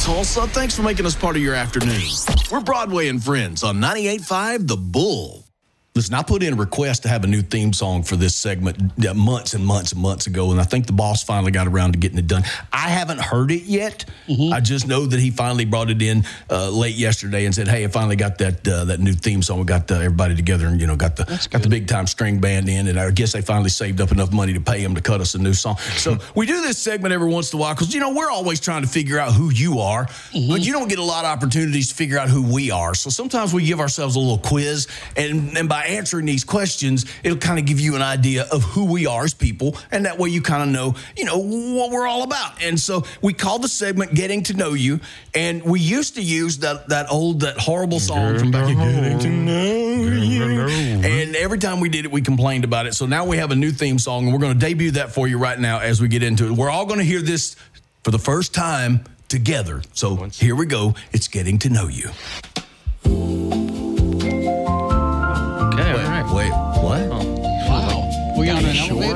Tulsa, thanks for making us part of your afternoon. We're Broadway and Friends on 98.5 The Bull. Listen, I put in a request to have a new theme song for this segment months and months and months ago, and I think the boss finally got around to getting it done. I haven't heard it yet. I just know that he finally brought it in late yesterday and said, "Hey, I finally got that new theme song. We got everybody together and got the big time string band in, and I guess they finally saved up enough money to pay him to cut us a new song." So we do this segment every once in a while because we're always trying to figure out who you are, but you don't get a lot of opportunities to figure out who we are. So sometimes we give ourselves a little quiz, and by answering these questions, it'll kind of give you an idea of who we are as people, and that way you kind of know, what we're all about. And so we call the segment Getting to Know You, and we used to use that horrible song from back in Getting to Know You. And every time we did it, we complained about it. So now we have a new theme song, and we're going to debut that for you right now as we get into it. We're all going to hear this for the first time together. So here we go. It's Getting to Know You. Wait, what? Oh. Wow. We on an elevator?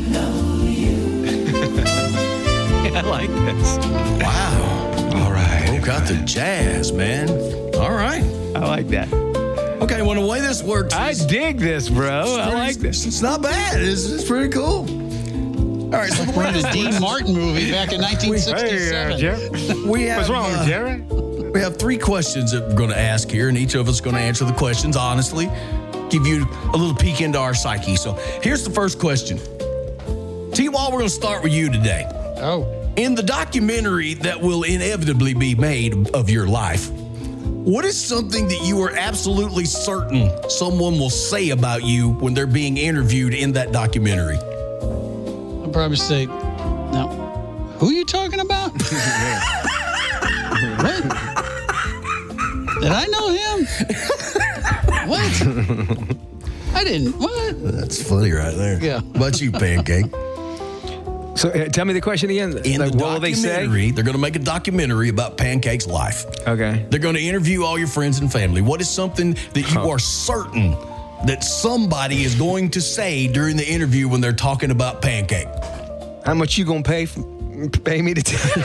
I like this. Wow. All right. Who got the jazz, man? All right. I like that. Okay, well, the way this works I dig this, bro. I like this. It's not bad. It's pretty cool. All right, so We're in a Dean Martin movie back in 1967. Jerry. What's wrong with Jerry? We have 3 questions that we're going to ask here, and each of us is going to answer the questions honestly. Give you a little peek into our psyche. So here's the first question. T-Wall, we're going to start with you today. Oh. In the documentary that will inevitably be made of your life, what is something that you are absolutely certain someone will say about you when they're being interviewed in that documentary? I'll probably say, no. Who are you talking about? What? Did I know him? What? I didn't. What? That's funny right there. Yeah. How about you, Pancake? So tell me the question again. In like, the what will they say? documentary, they're going to make a documentary about Pancake's life. Okay. They're going to interview all your friends and family. What is something that you are certain that somebody is going to say during the interview when they're talking about Pancake? How much you gonna pay me to tell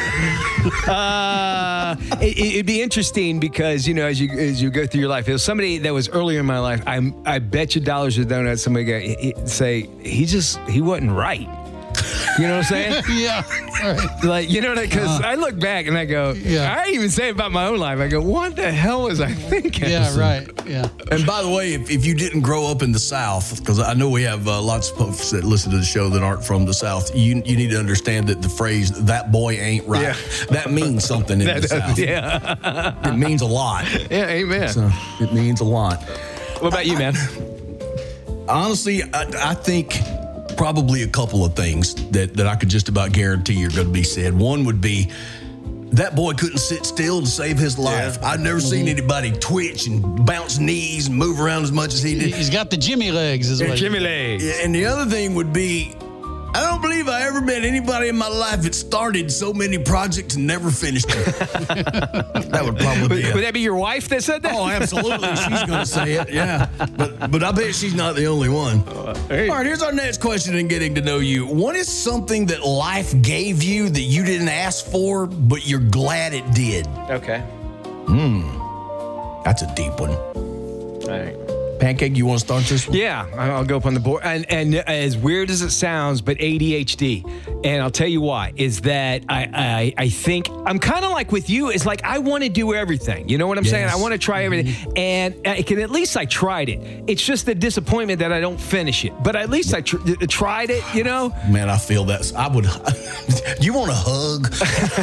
you? It'd be interesting because as you go through your life, if somebody that was earlier in my life, I bet you dollars to donuts somebody say he wasn't right. You know what I'm saying? Yeah. Right. Like, because I look back and I go, I even say about my own life, I go, what the hell was I thinking? Yeah, right. Yeah. And by the way, if you didn't grow up in the South, because I know we have lots of folks that listen to the show that aren't from the South, you need to understand that the phrase, that boy ain't right, that means something in the South. Yeah. It means a lot. Yeah, amen. So it means a lot. What about you, man? Honestly, I think probably a couple of things that I could just about guarantee are going to be said. One would be, that boy couldn't sit still to save his life. I've never seen anybody twitch and bounce knees and move around as much as he did. He's got the Jimmy legs, is what Jimmy legs. Yeah, and the other thing would be, I don't believe I ever met anybody in my life that started so many projects and never finished them. That would probably be Would that be your wife that said that? Oh, absolutely. She's going to say it, yeah. But I bet she's not the only one. Hey. All right, here's our next question in Getting to Know You. What is something that life gave you that you didn't ask for, but you're glad it did? Okay. That's a deep one. All right. Pancake, you want to start this one? Yeah, I'll go up on the board. And as weird as it sounds, but ADHD. And I'll tell you why, is that I think I'm kind of like with you. It's like I want to do everything. You know what I'm saying? I want to try everything. And at least I tried it. It's just the disappointment that I don't finish it. But at least I tried it, Man, I feel that. I would. You want a hug?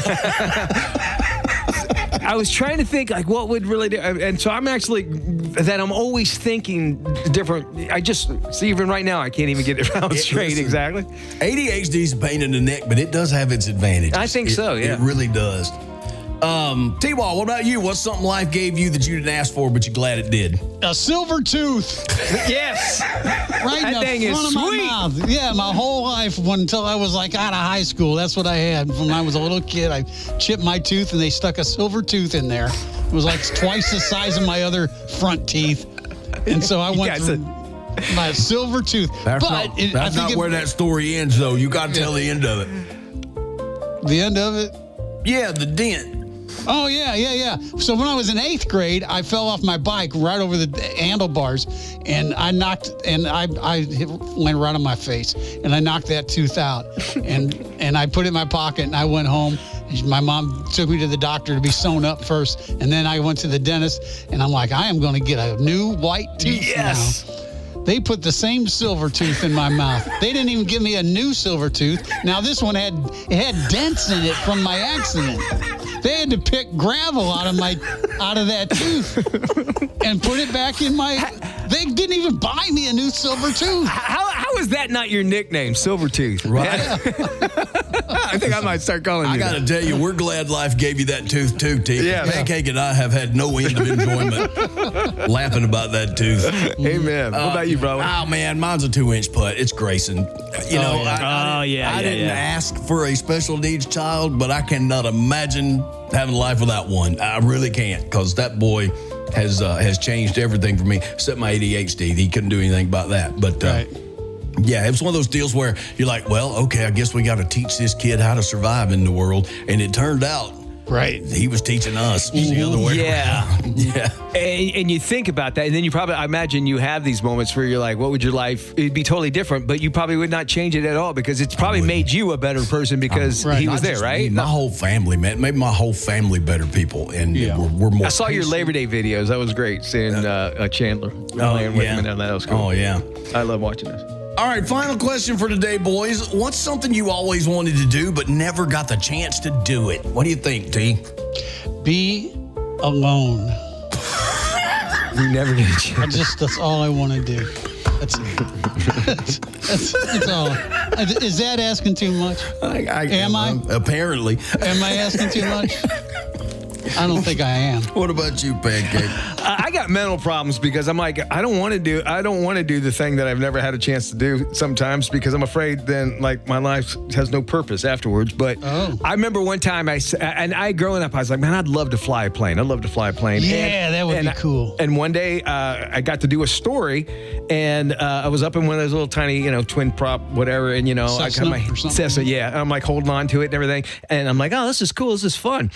I was trying to think like what would really do, and so I'm always thinking different. I just see even right now I can't even get it out straight. Listen, exactly. ADHD is a pain in the neck, but it does have its advantages. I think so. Yeah, it really does. T-Wall, what about you? What's something life gave you that you didn't ask for, but you're glad it did? A silver tooth. Yes. Right in the front of my mouth. Yeah, my whole life until I was like out of high school. That's what I had. When I was a little kid, I chipped my tooth and they stuck a silver tooth in there. It was like twice the size of my other front teeth. And so I went through my silver tooth. That's not where that story ends, though. You got to tell the end of it. The end of it? Yeah, the dent. Oh, yeah. So when I was in 8th grade, I fell off my bike right over the handlebars, and I knocked, and I went right on my face, and I knocked that tooth out, and I put it in my pocket, and I went home. My mom took me to the doctor to be sewn up first, and then I went to the dentist, and I'm like, I am going to get a new white tooth now. They put the same silver tooth in my mouth. They didn't even give me a new silver tooth. Now this one had dents in it from my accident. They had to pick gravel out of that tooth and put it back in my. They didn't even buy me a new silver tooth. How is that not your nickname, Silvertooth? Right. I think I might start calling you. I got to tell you, we're glad life gave you that tooth too, T. Yeah. Pancake and I have had no end of enjoyment laughing about that tooth. Amen. What about you, brother? Oh, man, mine's a 2-inch putt. It's Grayson. You know, I didn't ask for a special needs child, but I cannot imagine having life without one. I really can't, because that boy has changed everything for me, except my ADHD. He couldn't do anything about that. But yeah, it was one of those deals where you're like, well, okay, I guess we got to teach this kid how to survive in the world. And it turned out, he was teaching us the other way around. Yeah. And you think about that, and then I imagine you have these moments where you're like, what would your life, it'd be totally different, but you probably would not change it at all, because it's probably made you a better person because he was there, right? My whole family, man. Made my whole family better people, and we're more. I saw your Labor Day videos. That was great, seeing Chandler playing with him, and that was cool. Oh, yeah. I love watching this. All right, final question for today, boys. What's something you always wanted to do but never got the chance to do it? What do you think, T? Be alone. We never get a chance. That's all I want to do. That's all. Is that asking too much? Am I? Apparently. Am I asking too much? I don't think I am. What about you, Pancake? I got mental problems because I'm like, I don't want to do the thing that I've never had a chance to do sometimes, because I'm afraid then like my life has no purpose afterwards. But I remember one time growing up, I was like, man, I'd love to fly a plane. Yeah, that would be cool. And one day I got to do a story, and I was up in one of those little tiny, twin prop, whatever. And, I got my Cessna. Yeah. And I'm like holding on to it and everything. And I'm like, oh, this is cool. This is fun.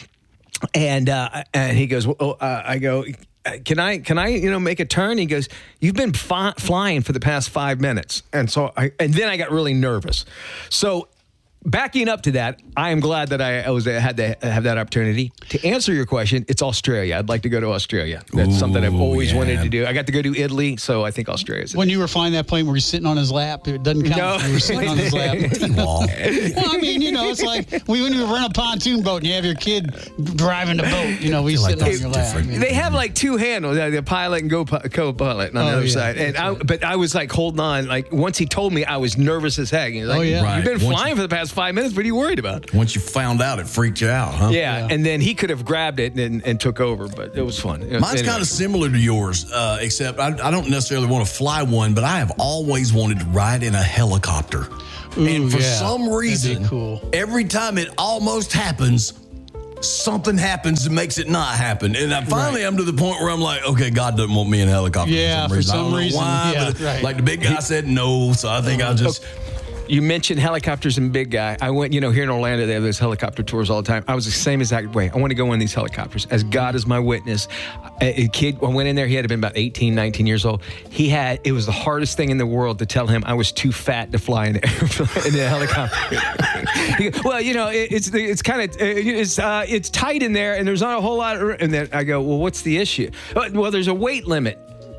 And he goes, I go, can I, make a turn? He goes, you've been flying for the past 5 minutes. And and then I got really nervous. So backing up to that, I am glad that I had to have that opportunity. To answer your question, it's Australia. I'd like to go to Australia. That's something I've always wanted to do. I got to go to Italy, so I think Australia's When you were flying that plane, were you sitting on his lap? It doesn't count. No. You were sitting on his lap. Well, I mean, it's like when you rent a pontoon boat and you have your kid driving the boat, we sit on your lap. They have like two handles, the pilot and co-pilot on the other side. And but I was like holding on. Like once he told me, I was nervous as heck. He was like, you've been flying for the past 5 minutes. What are you worried about? Once you found out, it freaked you out, huh? Yeah. And then he could have grabbed it and took over, but it was fun. Mine's kind of similar to yours, except I don't necessarily want to fly one, but I have always wanted to ride in a helicopter. And for some reason, every time it almost happens, something happens that makes it not happen. And I finally am to the point where I'm like, okay, God doesn't want me in a helicopter for some reason. Why, like the big guy said no, so I think I'll just... You mentioned helicopters and big guy. I went, here in Orlando, they have those helicopter tours all the time. I was the same exact way. I want to go in these helicopters. As God is my witness, a kid, I went in there, he had been about 18, 19 years old. It was the hardest thing in the world to tell him I was too fat to fly in the helicopter. He goes, well, it's kind of, it's tight in there and there's not a whole lot of, and then I go, well, what's the issue? Well, there's a weight limit.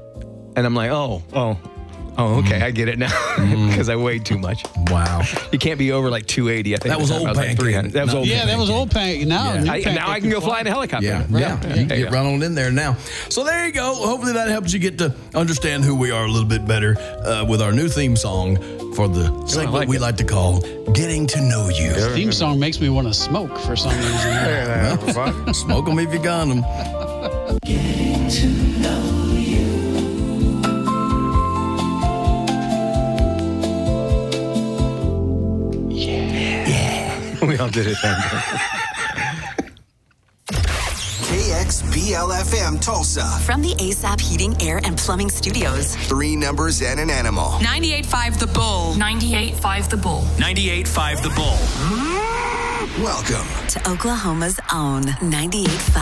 And I'm like, oh, okay, I get it now because I weighed too much. Wow. You can't be over like 280. I think that was old Pancake. 300. That was old. Yeah, that was old Pancake. Now I can go fly in a helicopter. Yeah. You can get right on in there now. So there you go. Hopefully that helps you get to understand who we are a little bit better with our new theme song for the segment we like to call Getting to Know You. This theme song makes me want to smoke for some reason. Smoke them if you got them. Getting to know you. We all did it then. KXBL-FM Tulsa. From the ASAP Heating, Air, and Plumbing Studios. 3 numbers and an animal. 98.5 The Bull. 98.5 The Bull. 98.5 The Bull. Welcome to Oklahoma's own 98.5